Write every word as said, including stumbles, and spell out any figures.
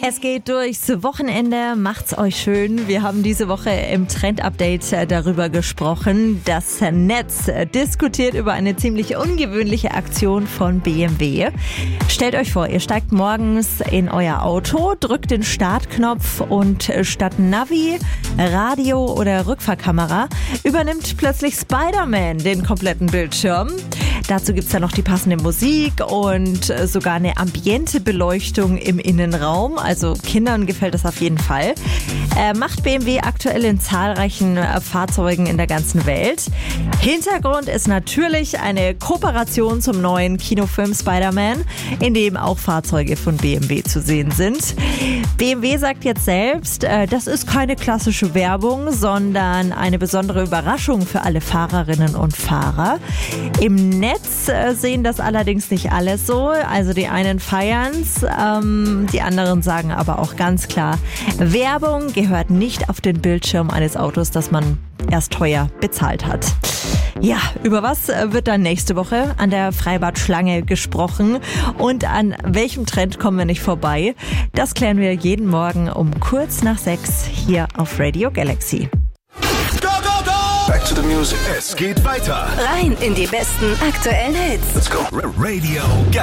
Es geht durchs Wochenende, macht's euch schön. Wir haben diese Woche im Trend-Update darüber gesprochen. Das Netz diskutiert über eine ziemlich ungewöhnliche Aktion von B M W. Stellt euch vor, ihr steigt morgens in euer Auto, drückt den Startknopf und statt Navi, Radio oder Rückfahrkamera übernimmt plötzlich Spider-Man den kompletten Bildschirm. Dazu gibt's dann noch die passende Musik und sogar eine Ambientebeleuchtung im Innenraum. Also Kindern gefällt das auf jeden Fall. Äh, macht B M W aktuell in zahlreichen äh, Fahrzeugen in der ganzen Welt. Hintergrund ist natürlich eine Kooperation zum neuen Kinofilm Spider-Man, in dem auch Fahrzeuge von B M W zu sehen sind. B M W sagt jetzt selbst, äh, das ist keine klassische Werbung, sondern eine besondere Überraschung für alle Fahrerinnen und Fahrer. Im Netz äh, sehen das allerdings nicht alles so. Also die einen feiern's, ähm, die anderen sagen aber auch ganz klar, Werbung gehört nicht auf den Bildschirm eines Autos, das man erst teuer bezahlt hat. Ja, über was wird dann nächste Woche an der Freibad-Schlange gesprochen und an welchem Trend kommen wir nicht vorbei? Das klären wir jeden Morgen um kurz nach sechs hier auf Radio Galaxy. Go, go, go! Back to the music. Es geht weiter. Rein in die besten aktuellen Hits. Let's go. Radio Galaxy.